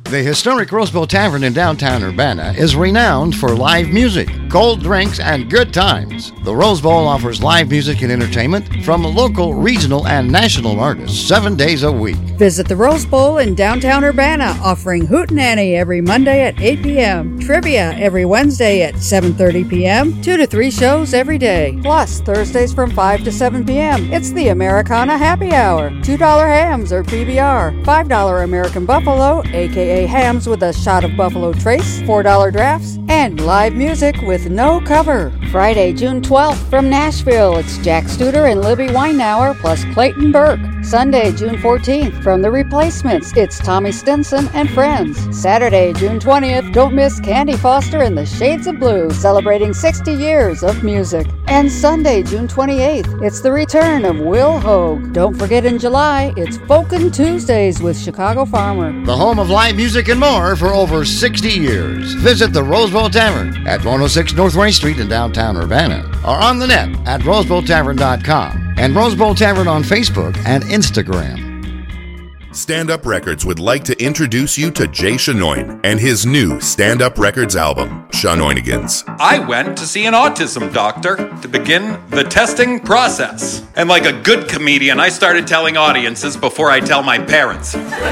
The historic Rose Bowl Tavern in downtown Urbana is renowned for live music, cold drinks, and good times. The Rose Bowl offers live music and entertainment from local, regional, and national artists 7 days a week. Visit the Rose Bowl in downtown Urbana, offering Hootenanny every Monday at 8 p.m., trivia every Wednesday at 7:30 p.m., 2 to 3 shows every day. Plus, Thursdays from 5 to 7 p.m., it's the Americana Happy Hour. $2 hams or PBR, $5 American Buffalo, a.k.a. hams with a shot of Buffalo Trace, $4 drafts, and live music with no cover. Friday, June 12th from Nashville, it's Jack Studer and Libby Weinauer plus Clayton Burke. Sunday, June 14th from The Replacements, it's Tommy Stinson and friends. Saturday, June 20th, don't miss Candy Foster and the Shades of Blue, celebrating 60 years of music. And Sunday, June 28th, it's the return of Will Hogue. Don't forget in July, it's Folkin' Tuesdays with Chicago Farmer. The home of live music and more for over 60 years. Visit the Rose Bowl Tavern at 106 North Rain Street in downtown Urbana, or on the net at rosebowltavern.com and Rose Bowl Tavern on Facebook and Instagram. Stand Up Records would like to introduce you to Jay Shanoin and his new Stand Up Records album, Shanoinigans. I went to see an autism doctor to begin the testing process. And like a good comedian, I started telling audiences before I tell my parents.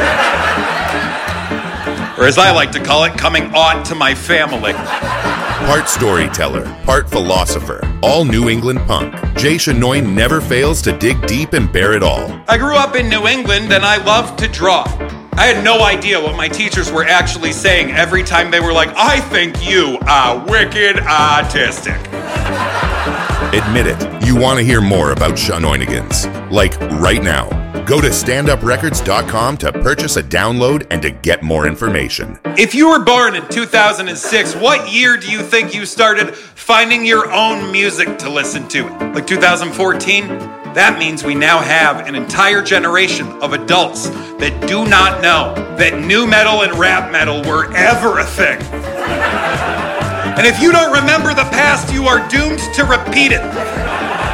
Or as I like to call it, coming on to my family. Part storyteller, part philosopher, all New England punk, Jay Shanoin never fails to dig deep and bear it all. I grew up in New England and I loved to draw. I had no idea what my teachers were actually saying every time they were like, I think you are wicked autistic. Admit it, you want to hear more about Shanoinigans. Like right now. Go to standuprecords.com to purchase a download and to get more information. If you were born in 2006, what year do you think you started finding your own music to listen to? Like 2014? That means we now have an entire generation of adults that do not know that nu metal and rap metal were ever a thing. And if you don't remember the past, you are doomed to repeat it.